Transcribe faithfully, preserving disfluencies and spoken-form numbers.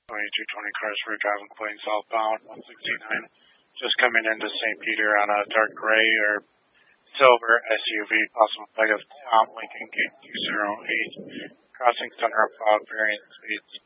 twenty-two twenty Carlsberg driving Queen southbound, one sixty-nine. Just coming into Saint Peter on a dark gray or silver S U V, possible plate of Tom Lincoln Gate two zero eight, crossing Center of Cloud, variant speeds